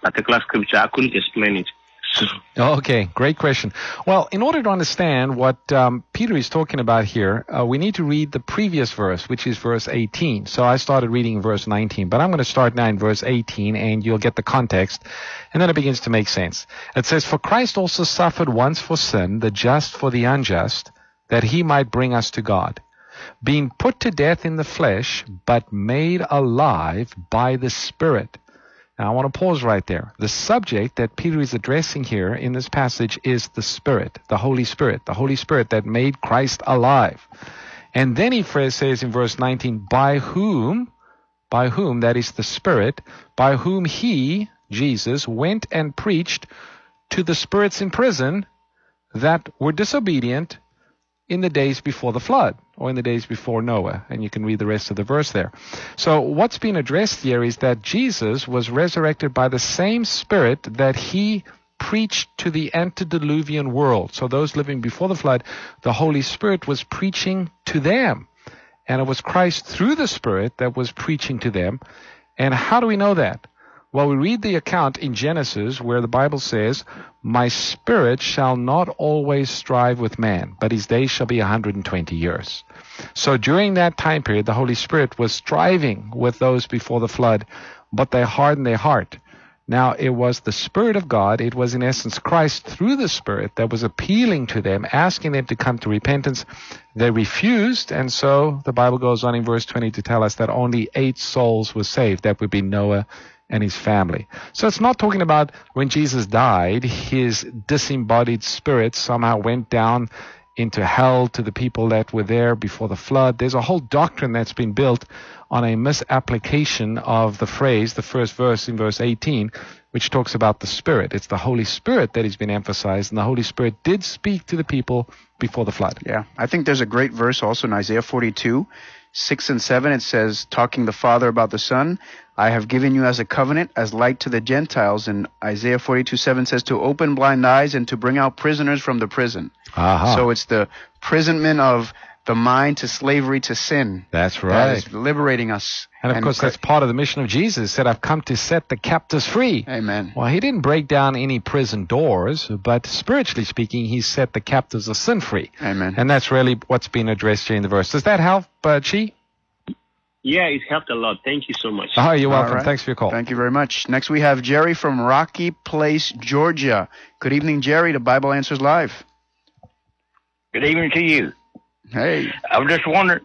particular scripture. I couldn't explain it. Okay, great question. Well, in order to understand what Peter is talking about here, we need to read the previous verse, which is verse 18. So I started reading verse 19, but I'm going to start now in verse 18, and you'll get the context, and then it begins to make sense. It says, "For Christ also suffered once for sin, the just for the unjust, that he might bring us to God, being put to death in the flesh, but made alive by the Spirit." Now, I want to pause right there. The subject that Peter is addressing here in this passage is the Spirit, the Holy Spirit that made Christ alive. And then he says in verse 19, by whom, that is the Spirit, by whom he, Jesus, went and preached to the spirits in prison that were disobedient in the days before the flood, or in the days before Noah. And you can read the rest of the verse there. So what's being addressed here is that Jesus was resurrected by the same Spirit that he preached to the antediluvian world. So those living before the flood, the Holy Spirit was preaching to them. And it was Christ through the Spirit that was preaching to them. And how do we know that? Well, we read the account in Genesis where the Bible says, "My spirit shall not always strive with man, but his days shall be 120 years. So during that time period, the Holy Spirit was striving with those before the flood, but they hardened their heart. Now, it was the Spirit of God, it was in essence Christ through the Spirit that was appealing to them, asking them to come to repentance. They refused, and so the Bible goes on in verse 20 to tell us that only 8 souls were saved. That would be Noah and his family. So it's not talking about when Jesus died, his disembodied spirit somehow went down into hell to the people that were there before the flood. There's a whole doctrine that's been built on a misapplication of the phrase, the first verse in verse 18, which talks about the Spirit. It's the Holy Spirit that has been emphasized, and the Holy Spirit did speak to the people before the flood. Yeah, I think there's a great verse also in Isaiah 42, 6 and 7. It says, talking the Father about the Son, "I have given you as a covenant, as light to the Gentiles." And Isaiah 42:7 says, "To open blind eyes and to bring out prisoners from the prison." So it's the imprisonment of the mind to slavery to sin. That's right. That is liberating us. And of course, that's part of the mission of Jesus. He said, "I've come to set the captives free." Amen. Well, he didn't break down any prison doors, but spiritually speaking, he set the captives of sin free. Amen. And that's really what's being addressed here in the verse. Does that help, Chi? Yeah, it helped a lot. Thank you so much. Oh, you're welcome. All right. Thanks for your call. Thank you very much. Next we have Jerry from Rocky Place, Georgia. Good evening, Jerry, to Bible Answers Live. Good evening to you. Hey. I was just wondering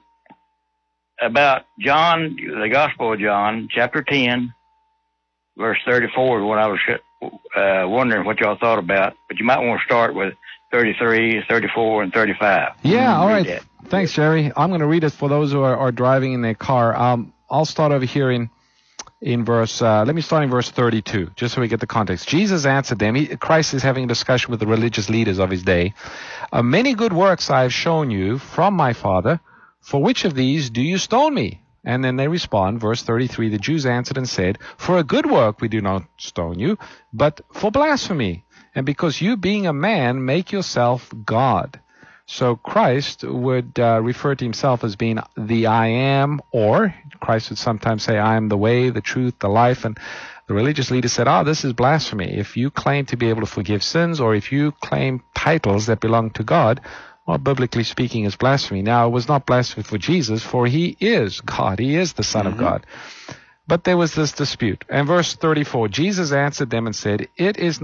about John, the Gospel of John, chapter 10, verse 34 is what I was wondering what y'all thought about. But you might want to start with 33, 34, and 35. Yeah, all right. That. Thanks, Jerry. I'm going to read it for those who are driving in their car. I'll start over here in verse, let me start in verse 32, just so we get the context. Jesus answered them. Christ is having a discussion with the religious leaders of his day. "Many good works I have shown you from my Father. For which of these do you stone me?" And then they respond, verse 33, "The Jews answered and said, For a good work we do not stone you, but for blasphemy, and because you being a man make yourself God." So Christ would refer to himself as being the I am, or Christ would sometimes say, "I am the way, the truth, the life." And the religious leaders said, this is blasphemy. If you claim to be able to forgive sins, or if you claim titles that belong to God, well, biblically speaking, is blasphemy. Now, it was not blasphemy for Jesus, for he is God. He is the Son of God. But there was this dispute. And verse 34, Jesus answered them and said, Is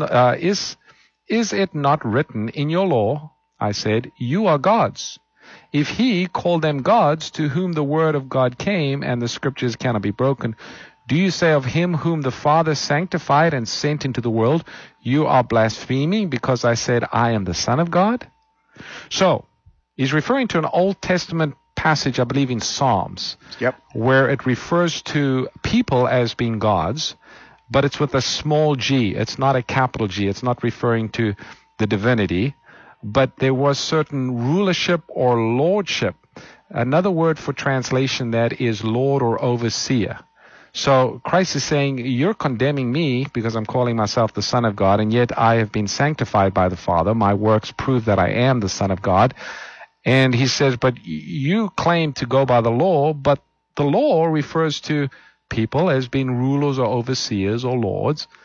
it not written in your law, I said, you are gods? If he called them gods to whom the word of God came and the scriptures cannot be broken, do you say of him whom the Father sanctified and sent into the world, you are blaspheming because I said I am the Son of God? So, he's referring to an Old Testament passage, I believe in Psalms, where it refers to people as being gods, but it's with a small g. It's not a capital G. It's not referring to the divinity, but there was certain rulership or lordship. Another word for translation that is Lord or overseer. So Christ is saying, you're condemning me because I'm calling myself the Son of God, and yet I have been sanctified by the Father. My works prove that I am the Son of God. And he says, but you claim to go by the law, but the law refers to people as being rulers or overseers or lords.